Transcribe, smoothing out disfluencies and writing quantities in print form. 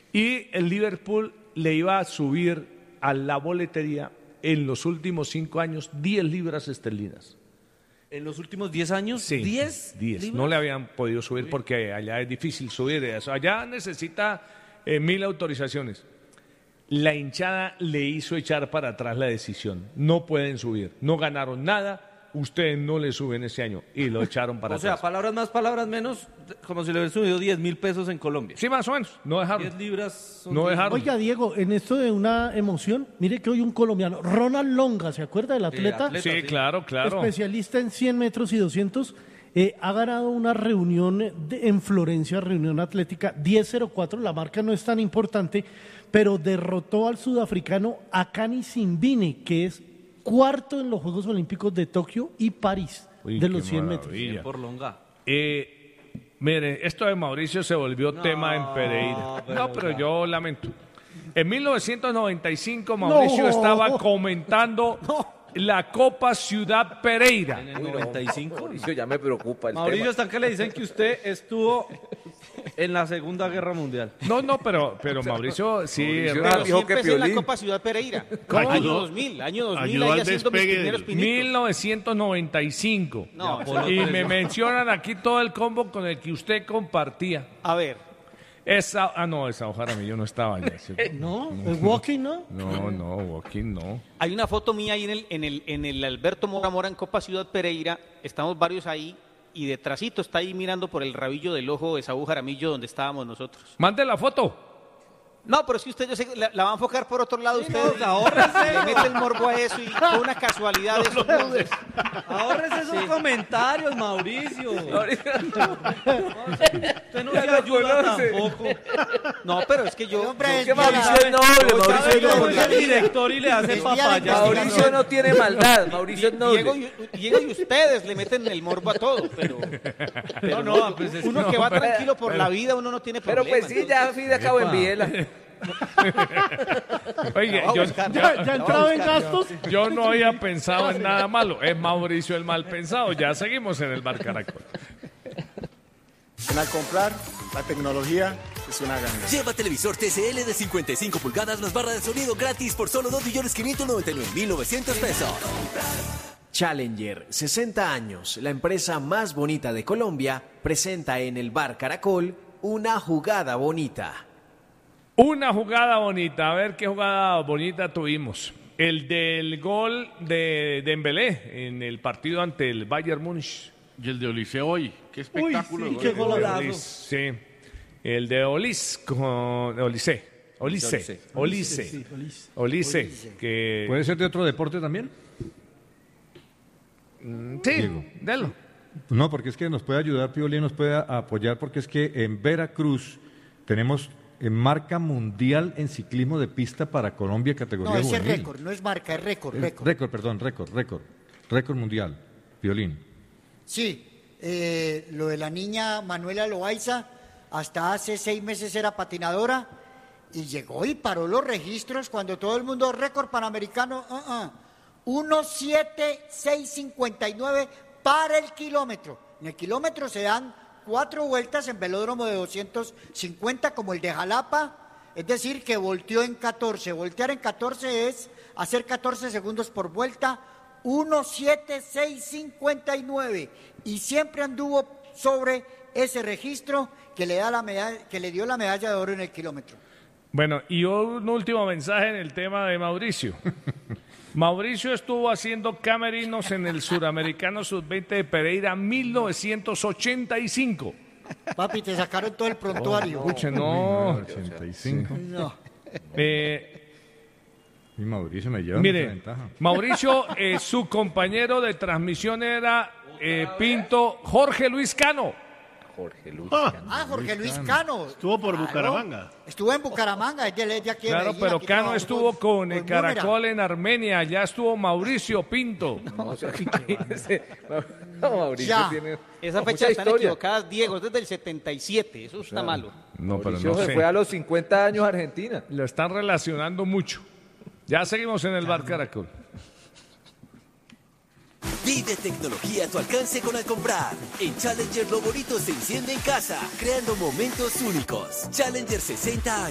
Y el Liverpool le iba a subir a la boletería en los últimos 5 años 10 libras esterlinas. ¿En los últimos 10 años? Sí, 10 10. No le habían podido subir porque allá es difícil subir eso. Allá necesita 1000 autorizaciones. La hinchada le hizo echar para atrás la decisión. No pueden subir. No ganaron nada. Ustedes no le suben ese año. Y lo echaron para atrás. O sea, palabras más, palabras menos, como si le hubieran subido 10.000 pesos en Colombia. Sí, más o menos. No dejaron. 10 libras son No dejaron. Oiga, Diego, en esto de una emoción, mire que hoy un colombiano, Ronald Longa, ¿se acuerda del atleta? Sí, claro. Especialista en 100 metros y 200, ha ganado una reunión en Florencia, reunión atlética 10.04, la marca no es tan importante, pero derrotó al sudafricano Akani Simbine, que es cuarto en los Juegos Olímpicos de Tokio y París, de los 100 metros. Bien por Longa. Mire, esto de Mauricio se volvió tema en Pereira. Pero yo lamento. En 1995 Mauricio estaba comentando la Copa Ciudad Pereira. En el 95. Mauricio, ya me preocupa el Mauricio, tema. están que le dicen que usted estuvo en la Segunda Guerra Mundial. No, pero Mauricio sí. Mauricio Raro. dijo que empecé en la Piolín. Copa Ciudad Pereira. ¿Cómo? Año 2000, ayudó ahí al haciendo mis despegue primeros del pinitos. 1995. No, Y me mencionan aquí todo el combo con el que usted compartía. a ver, Esa Jaramillo no estaba allá. ¿cierto? ¿No? ¿El walking no? No, Joaquín no. hay una foto mía ahí en el Alberto Mora en Copa Ciudad Pereira, estamos varios ahí, y detrásito está ahí mirando por el rabillo del ojo de Saúl Jaramillo donde estábamos nosotros. Mande la foto. No, pero es que usted, yo sé, que la va a enfocar por otro lado ustedes. no, ahórrese. Le mete el morbo a eso y fue una casualidad eso. Ahórrese esos comentarios, Mauricio. Usted no se ayuda tampoco. No, pero es que yo... Es que Mauricio es noble, Mauricio es Es noble. el director y le hace Es día de papaya. Mauricio no tiene maldad, Mauricio es noble. Diego y ustedes le meten el morbo a todo, pero No, pues es uno que va tranquilo por la vida, uno no tiene Pero problema. pues sí, ya fin de cabo en Biela. Oye, Ya entrado en gastos. yo no había pensado en nada malo. Es Mauricio el mal pensado. Ya seguimos en el Bar Caracol. Al comprar, la tecnología es una ganancia. Lleva televisor TCL de 55 pulgadas más barra de sonido gratis por solo 2.599.900 pesos. Challenger, 60 años, la empresa más bonita de Colombia, presenta en el Bar Caracol una jugada bonita. Una jugada bonita. A ver qué jugada bonita tuvimos. El del gol de Dembélé en el partido ante el Bayern Múnich. Y el de Olise hoy. Qué espectáculo. Uy, sí, qué golazo. Olis, sí. El de Olise. Que... ¿Puede ser de otro deporte también? Sí, Diego. delo. No, porque es que nos puede ayudar, Piolín, nos puede apoyar, porque es que en Veracruz tenemos marca mundial en ciclismo de pista para Colombia, categoría No, ese es juvenil. récord, no es marca, es récord. Récord mundial, Piolín. Sí, lo de la niña Manuela Loaiza, hasta hace 6 meses era patinadora y llegó y paró los registros cuando todo el mundo, récord panamericano, 1.7659 para el kilómetro. En el kilómetro se dan 4 vueltas en velódromo de 250 como el de Jalapa, es decir, que volteó en 14. Voltear en 14 es hacer 14 segundos por vuelta, 1.7659, y siempre anduvo sobre ese registro que le da la medalla, que le dio la medalla de oro en el kilómetro. Bueno, y un último mensaje en el tema de Mauricio. Mauricio estuvo haciendo camerinos en el Suramericano Sub-20 de Pereira 1985. Papi, te sacaron todo el prontuario. Escuche, no. 85. No. Y Mauricio me lleva Mire, mucha ventaja. Mauricio, su compañero de transmisión era Pinto Jorge Luis Cano. Jorge Luis. Jorge Luis Cano. Estuvo por Bucaramanga. Estuvo en Bucaramanga, es de aquí de Claro, Medellín, pero aquí Cano trabajó estuvo con Númera. Caracol en Armenia, ya estuvo Mauricio Pinto. No, Mauricio Ya. tiene Esa mucha fecha están historia. equivocadas, Diego, es desde el 77, eso está malo. No, pero Mauricio no se sé. fue a los 50 años a Argentina. Lo están relacionando mucho. Ya seguimos en el Bar Caracol. Vive tecnología a tu alcance con Alcombrar. En Challenger lo bonito se enciende en casa, creando momentos únicos. Challenger 60 años.